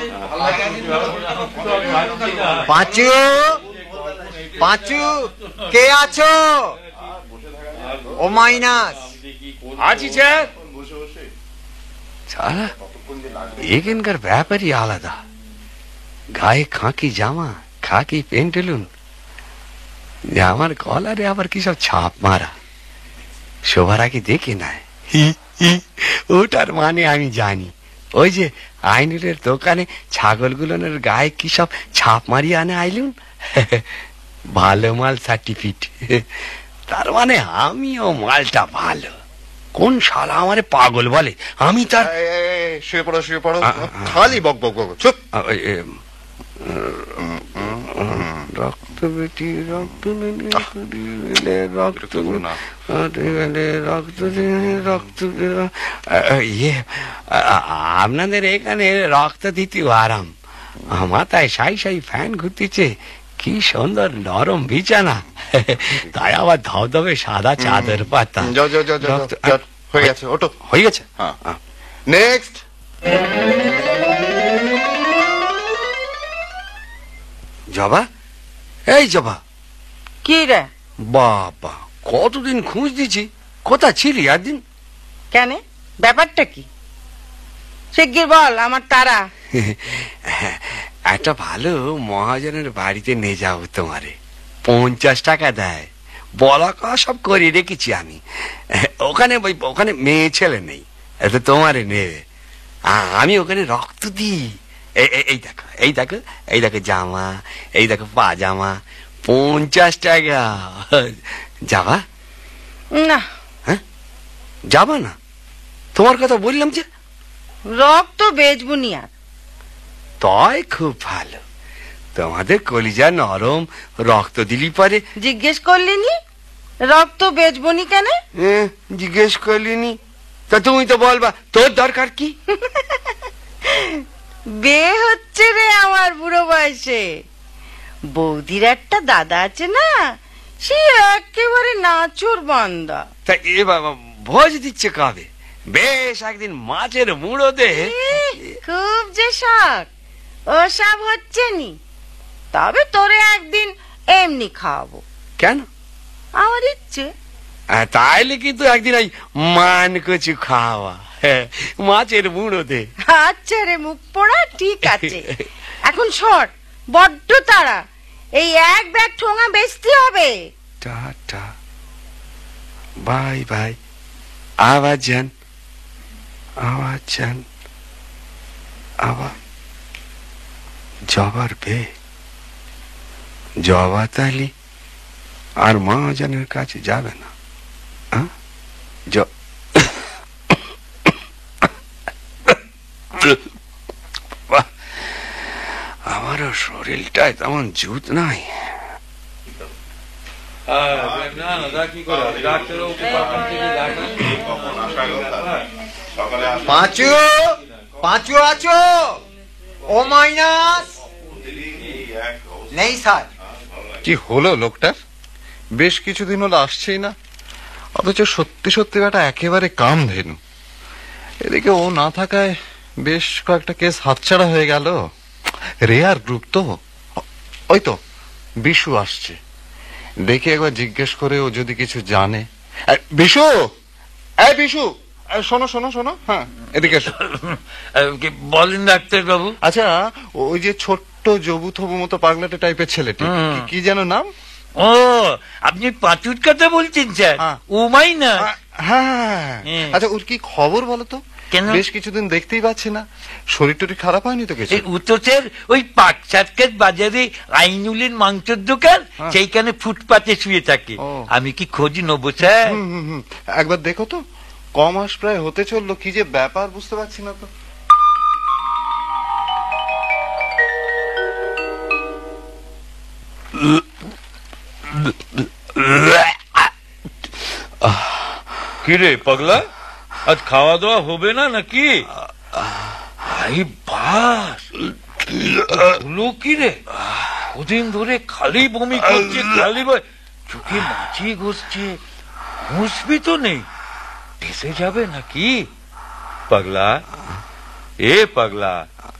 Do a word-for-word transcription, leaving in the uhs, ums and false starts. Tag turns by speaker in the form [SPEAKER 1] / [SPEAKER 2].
[SPEAKER 1] পাঁচু, পাঁচু কে আছো? ও মাইনাস
[SPEAKER 2] আছি স্যার। সারা এখানকার ব্যাপারই আলাদা। গায়ে খাকি জামা, খাকি পেন্টুলুন, জামার কলারে আবার কি সব ছাপ মারা। শোভার আগে দেখে নেয়। ওটার মানে আমি জানি। ওই যে আইনুলের দোকানে ছাগলগুলোর গায়ে কি সব ছাপ মারিয়ে আনে আইলুন, ভালো মাল সার্টিফিকেট। তার মানে আমিও মালটা ভালো। কোন শালা আমারে পাগল বলে, আমি তার।
[SPEAKER 3] শুয়ে পড়ো শুয়ে পড়ো, খালি বক বক বক। চুপ।
[SPEAKER 2] রক্ত বেটি রক্ত রক্ত রক্ত রক্ত ইয়ে, আপনাদের এখানে রক্ত দিতেও আরাম। মাথায় সাই সাই ফ্যান ঘুরতেছে, কি সুন্দর নরম বিছানা, তাই আবার ধবধবে সাদা চাদর পাতা।
[SPEAKER 3] হয়ে গেছে, ওটো
[SPEAKER 2] হয়ে গেছে।
[SPEAKER 3] নেক্সট।
[SPEAKER 2] জবা, এই জবা।
[SPEAKER 4] কি রে
[SPEAKER 2] বাবা, কতদিন খুঁজ দিছি, কোথা ছিলি একদিন?
[SPEAKER 4] কেন, ব্যাপারটা কি? শিগগির বল, আমার তারা।
[SPEAKER 2] একটা ভালো মহাজনের বাড়িতে নিয়ে যাবো তোমারে, পঞ্চাশ টাকা দেয়, বলা কওয়া সব করে রেখেছি আমি। ওখানে ওখানে মেয়ে ছেলে নেই, এত তোমারে নেবে। আমি ওখানে রক্ত দিই। এই দেখো এই দেখো এই দেখো জামা, এই দেখো পাজামা, পঞ্চাশ টাকা। যাবা
[SPEAKER 4] না?
[SPEAKER 2] হ্যাঁ যাবা না? তোমার কথা বললাম যে
[SPEAKER 4] রক্ত বেচবো নি আর।
[SPEAKER 2] তাই খুব ভালো, তোমাদের কলিজা নরম, রক্ত দিলি পারে।
[SPEAKER 4] জিজ্ঞেস করলিনি রক্ত বেচবো নি কেন?
[SPEAKER 2] জিজ্ঞেস করলিনি, তা তুমি তো বলবা তোর দরকার কি?
[SPEAKER 4] বিয়ে হচ্ছে রে আমার বুড়ো বয়সে। বৌদির একটা দাদা আছে না, সে একেবারে নাচুর বান্দা।
[SPEAKER 2] তা এ বাবা ভোজ দিচ্ছে কবে? বেশ একদিন মাছের মুড়ো দে।
[SPEAKER 4] খুব যে শখ, ওসব হচ্ছে নি। তবে তোরে একদিন এমনি খাওয়াবো।
[SPEAKER 2] কেন?
[SPEAKER 4] আমার ইচ্ছে।
[SPEAKER 2] তাইলে কিন্তু একদিন ওই মান কচু খাওয়া, মাছের মুড়ো দে।
[SPEAKER 4] আচ্ছা রে মুখ পোড়া, ঠিক আছে। এখন সর, বড্ড তাড়া। এই এক ব্যাগ ঠোঙা বেচতে হবে।
[SPEAKER 2] টাটা, বাই বাই, আবার যান, আবার যান, আবার। জবার বে, জবা তালি আর মহাজনের কাছে যাবে না। আমারও শরীরটায় তেমন জুত নাই।
[SPEAKER 1] পাঁচু, পাঁচু আছো? ও মাইনাস নেই স্যার।
[SPEAKER 3] কি হলো লোকটার? বেশ কিছুদিন হলো আসছেই না, অথচ সত্যি সত্যি ব্যাটা একেবারে কাম ধেনু। এদিকে ও না থাকায় বেশ কয়েকটা কেস হাতছাড়া হয়ে গেল। রেয়ার গ্রুপ তো। ওই তো বিশু আসছে, দেখে একবার জিজ্ঞেস করে ও যদি কিছু জানে। বিশু, এই বিশু, শোনো শোনো শোনো, হ্যাঁ এদিকে
[SPEAKER 5] বলেন ডাক্তার বাবু।
[SPEAKER 3] আচ্ছা, ওই যে ছোট্ট জবু থবু মতো পাগলাটে টাইপের ছেলেটি, কি যেন নাম?
[SPEAKER 5] ও, আপনি পাঁচুর কথা বলছেন স্যার? উমাই না?
[SPEAKER 3] হ্যাঁ। আচ্ছা, ওর কি খবর বলো তো?
[SPEAKER 5] কেন?
[SPEAKER 3] বেশ কিছুদিন দেখতেই পাচ্ছি না, শরীর টরীর খারাপ হয়নি তো কিছু?
[SPEAKER 5] উত্তরের ওই পাক সাতকাত বাজারে আইনুলের মাংসের দোকান, সেইখানে ফুটপাতে শুয়ে থাকে। আমি কি খোঁজ নেবো স্যার?
[SPEAKER 3] একবার দেখো তো, কম মাস প্রায় হতে চললো, কি যে ব্যাপার বুঝতে পারছি না তো।
[SPEAKER 5] কিরে পাগলা, আজ খাওয়া দাওয়া হবে না নাকি? কিরে কদিন ধরে খালি বমি করছে, খালি চোখে মাছি ঘুষছে, মুসবি তো নেই, ভেসে যাবে নাকি? পাগলা, এ পাগলা,